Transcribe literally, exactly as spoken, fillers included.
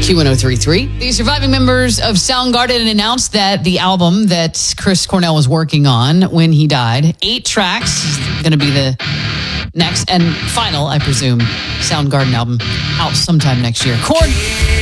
Q one oh three point three. The surviving members of Soundgarden announced that the album that Chris Cornell was working on when he died, eight tracks, is going to be the next and final, I presume, Soundgarden album out sometime next year. Korn